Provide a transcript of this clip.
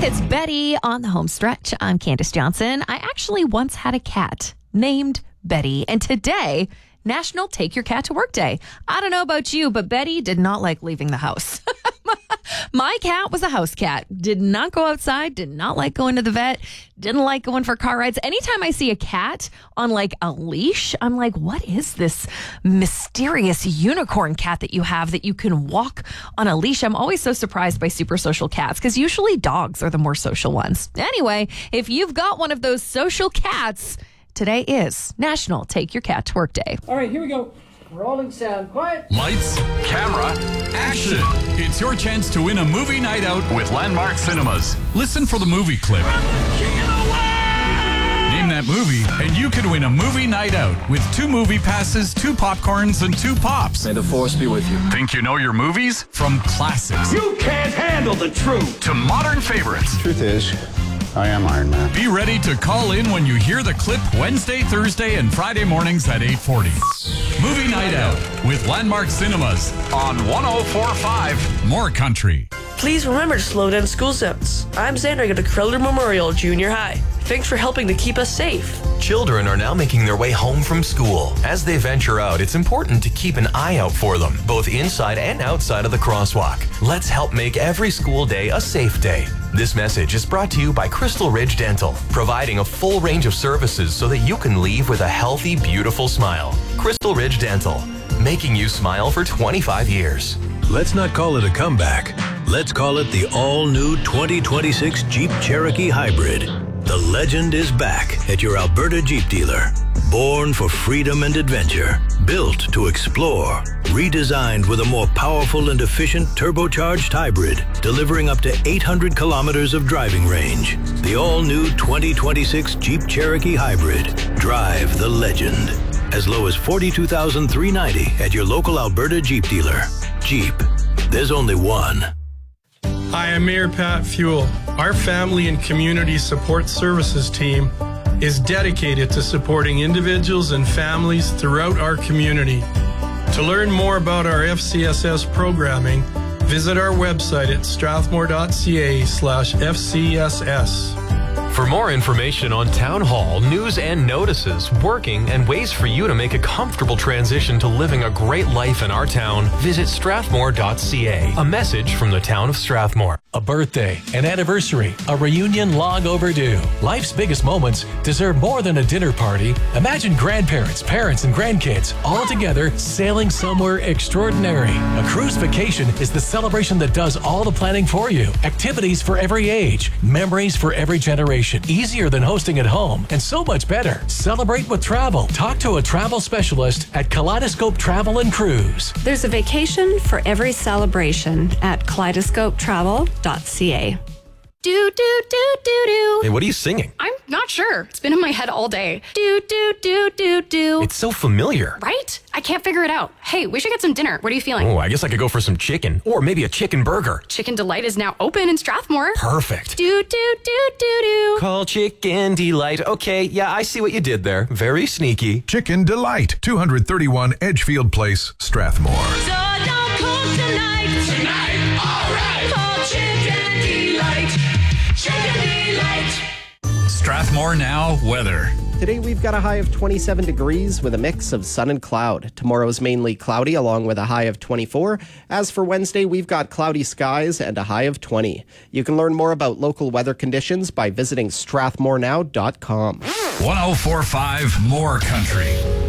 It's Betty on the home stretch. I'm Candace Johnson. I actually once had a cat named Betty, and today, National Take Your Cat to Work Day. I don't know about you, but Betty did not like leaving the house. My cat was a house cat. Did not go outside, did not like going to the vet, didn't like going for car rides. Anytime I see a cat on like a leash, I'm like, what is this mysterious unicorn cat that you have that you can walk on a leash? I'm always so surprised by super social cats because usually dogs are the more social ones. Anyway, if you've got one of those social cats, today is National Take Your Cat to Work Day. All right, here we go. Rolling sound. Quiet. Lights, camera, action. It's your chance to win a movie night out with Landmark Cinemas. Listen for the movie clip. Name that movie, and you could win a movie night out with 2 movie passes, 2 popcorns, and 2 pops. May the force be with you. Think you know your movies? From classics You can't handle the truth. to modern favorites. Truth is, I am Iron Man. Be ready to call in when you hear the clip Wednesday, Thursday, and Friday mornings at 8:40. Movie Night Out with Landmark Cinemas on 104.5 More Country. Please remember to slow down school zones. I'm Xander at Crowler Memorial Junior High. Thanks for helping to keep us safe. Children are now making their way home from school. As they venture out, it's important to keep an eye out for them, both inside and outside of the crosswalk. Let's help make every school day a safe day. This message is brought to you by Crystal Ridge Dental, providing a full range of services so that you can leave with a healthy, beautiful smile. Crystal Ridge Dental, making you smile for 25 years. Let's not call it a comeback. Let's call it the all-new 2026 Jeep Cherokee Hybrid. The legend is back at your Alberta Jeep dealer. Born for freedom and adventure, built to explore, redesigned with a more powerful and efficient turbocharged hybrid, delivering up to 800 kilometers of driving range. The all-new 2026 Jeep Cherokee Hybrid. Drive the legend. As low as $42,390 at your local Alberta Jeep dealer. Jeep. There's only one. Hi, I'm Mayor Pat Fuel. Our Family and Community Support Services team is dedicated to supporting individuals and families throughout our community. To learn more about our FCSS programming, visit our website at strathmore.ca/FCSS. For more information on Town Hall, news and notices, working, and ways for you to make a comfortable transition to living a great life in our town, visit strathmore.ca. A message from the town of Strathmore. A birthday, an anniversary, a reunion long overdue. Life's biggest moments deserve more than a dinner party. Imagine grandparents, parents, and grandkids all together sailing somewhere extraordinary. A cruise vacation is the celebration that does all the planning for you. Activities for every age, memories for every generation. Easier than hosting at home, and so much better. Celebrate with travel. Talk to a travel specialist at Kaleidoscope Travel and Cruise. There's a vacation for every celebration at kaleidoscopetravel.ca. Do, do, do, do, do. Hey, what are you singing? I'm not sure. It's been in my head all day. Do, do, do, do, do. It's so familiar. Right? I can't figure it out. Hey, we should get some dinner. What are you feeling? Oh, I guess I could go for some chicken. Or maybe a chicken burger. Chicken Delight is now open in Strathmore. Perfect. Do, do, do, do, do. Call Chicken Delight. Okay, yeah, I see what you did there. Very sneaky. Chicken Delight, 231 Edgefield Place, Strathmore. So don't cook tonight. Tonight, all right. Call Chicken Delight. Chicken Delight. Strathmore Now weather. Today we've got a high of 27 degrees with a mix of sun and cloud. Tomorrow's mainly cloudy along with a high of 24. As for Wednesday, we've got cloudy skies and a high of 20. You can learn more about local weather conditions by visiting strathmorenow.com. 104.5 More Country.